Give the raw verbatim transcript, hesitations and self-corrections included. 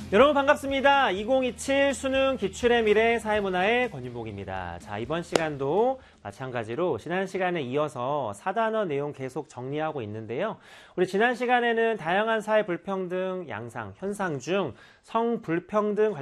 여러분 반갑습니다. 이천이십칠 수능 기출의 미래 사회문화의 권윤복입니다. 자, 이번 시간도 마찬가지로 지난 시간에 이어서 사 단원 내용 계속 정리하고 있는데요. 우리 지난 시간에는 다양한 사회 불평등 양상, 현상 중 성불평등